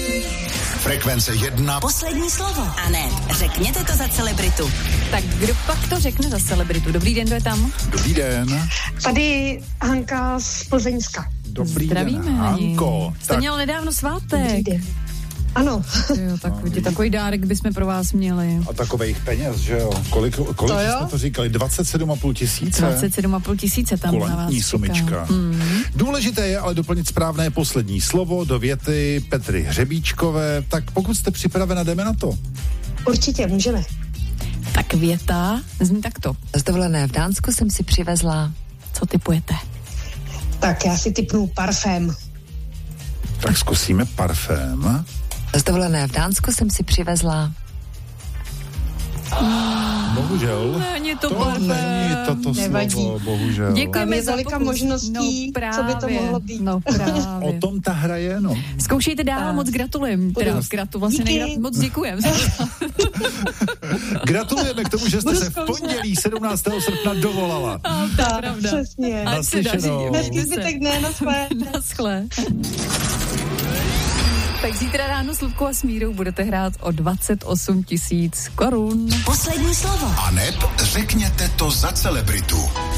Frekvence 1. Poslední slovo. A ne, řekněte to za celebritu. Tak kdo pak to řekne za celebritu? Dobrý den, kdo je tam? Dobrý den. Tady Hanka z Plzeňska. Dobrý Zdravíme, den, Hanko. Jste měl nedávno svátek. Dobrý den. Ano. Jo, tak takový dárek bychom pro vás měli. A takových peněz, že jo? Kolik jsme to říkali? 27,5 tisíce? 27,5 tisíce tam na vás kulantní sumička. Důležité je ale doplnit správné poslední slovo do věty Petry Hřebíčkové. Tak pokud jste připravena, jdeme na to. Určitě, můžeme. Tak věta zní takto. Z dovolené v Dánsku jsem si přivezla. Co typujete? Tak já si tipnu parfém. Tak zkusíme parfém. Z dovolené v Dánsku jsem si přivezla. Bohužel. Není to To parfém. není toto Nevadí. slovo, bohužel. Děkujeme Tam je tolika možností, co by to mohlo být. No právě. O tom ta hra je, no. Zkoušejte dál, moc gratulujem. Díky. Moc děkujem. Gratulujeme k tomu, že jste se v pondělí 17. srpna dovolala. To je pravda. Přesně. Ať se daří. Naslyšenou. Hezký zbytek dne, Naschle. Tak zítra ráno s Lubkou a Smírou budete hrát o 28 000 korun. Poslední slovo. A neb řekněte to za celebritu.